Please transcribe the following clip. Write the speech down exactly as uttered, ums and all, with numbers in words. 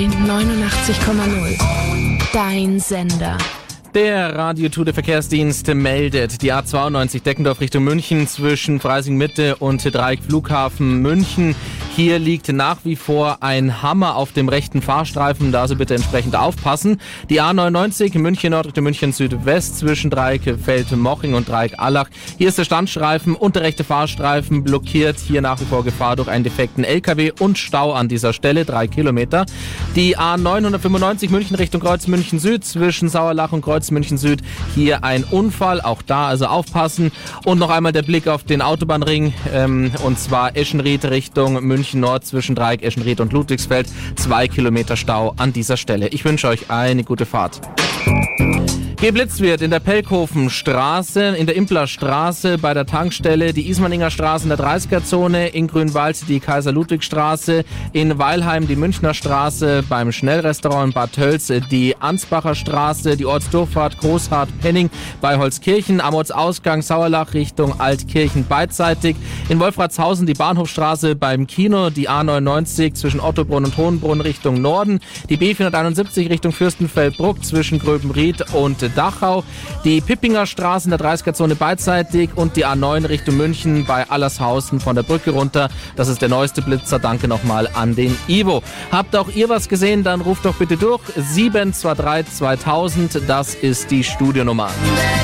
neunundachtzig Komma null. Dein Sender. Der Radio Tude Verkehrsdienst meldet die A zweiundneunzig Deckendorf Richtung München zwischen Freising Mitte und Dreieck Flughafen München. Hier liegt nach wie vor ein Hammer auf dem rechten Fahrstreifen, da also bitte entsprechend aufpassen. Die A neunundneunzig München Nord Richtung München Südwest zwischen Dreieck Feldmoching und Dreieck Allach. Hier ist der Standstreifen und der rechte Fahrstreifen blockiert. Hier nach wie vor Gefahr durch einen defekten L K W und Stau an dieser Stelle, drei Kilometer. Die A neunhundertfünfundneunzig München Richtung Kreuz München Süd zwischen Sauerlach und Kreuz München Süd. Hier ein Unfall, auch da also aufpassen. Und noch einmal der Blick auf den Autobahnring, ähm, und zwar Eschenried Richtung München Nord zwischen Dreieck Eschenried und Ludwigsfeld. Zwei Kilometer Stau an dieser Stelle. Ich wünsche euch eine gute Fahrt. Geblitzt wird in der Pelkhofenstraße, in der Implerstraße, bei der Tankstelle, die Ismaninger Straße in der dreißiger-Zone, in Grünwald die Kaiser-Ludwig-Straße, in Weilheim die Münchner Straße, beim Schnellrestaurant in Bad Tölz die Ansbacher Straße, die Ortsdurchfahrt Großhardt-Penning bei Holzkirchen, am Ortsausgang Sauerlach Richtung Altkirchen beidseitig, in Wolfratshausen die Bahnhofstraße beim Kino, die A neunundneunzig zwischen Ottobrunn und Hohenbrunn Richtung Norden, die B vierhunderteinundsiebzig Richtung Fürstenfeldbruck zwischen Gröbenried und Dachau, die Pippinger Straße in der dreißiger-Zone beidseitig und die A neun Richtung München bei Allershausen von der Brücke runter. Das ist der neueste Blitzer. Danke nochmal an den Ivo. Habt auch ihr was gesehen? Dann ruft doch bitte durch. sieben zwei drei zweitausend, das ist die Studionummer.